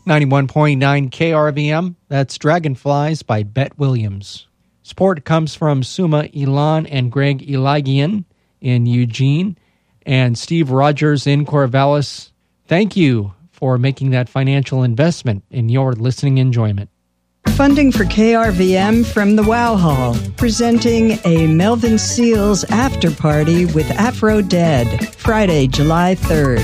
91.9 KRVM, that's Dragonflies by Bet Williams. Support comes from Suma Ilan and Greg Eligian in Eugene, and Steve Rogers in Corvallis. Thank you for making that financial investment in your listening enjoyment. Funding for KRVM from the Wow Hall, presenting a Melvin Seals after party with Afro Dead, Friday, July 3rd.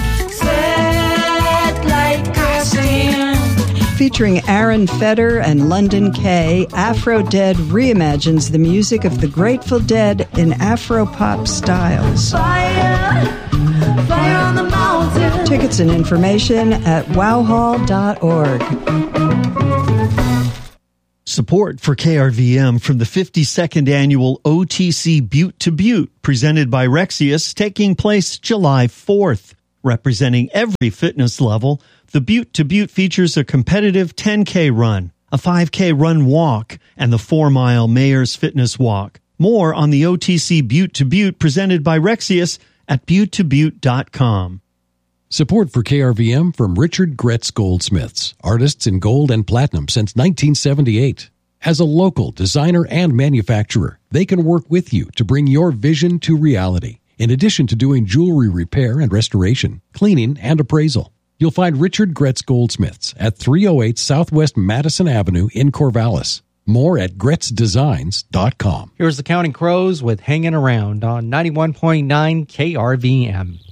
Featuring Aaron Fetter and London Kay, Afro Dead reimagines the music of the Grateful Dead in Afro-pop styles. Fire on the mountain. Tickets and information at wowhall.org. Support for KRVM from the 52nd Annual OTC Butte to Butte, presented by Rexius, taking place July 4th. Representing every fitness level, the Butte to Butte features a competitive 10K run, a 5K run walk, and the 4-mile Mayor's Fitness Walk. More on the OTC Butte to Butte presented by Rexius at buttetobutte.com. Support for KRVM from Richard Gretz Goldsmiths, artists in gold and platinum since 1978. As a local designer and manufacturer, they can work with you to bring your vision to reality. In addition to doing jewelry repair and restoration, cleaning, and appraisal. You'll find Richard Gretz Goldsmiths at 308 Southwest Madison Avenue in Corvallis. More at GretzDesigns.com. Here's the Counting Crows with Hanging Around on 91.9 KRVM.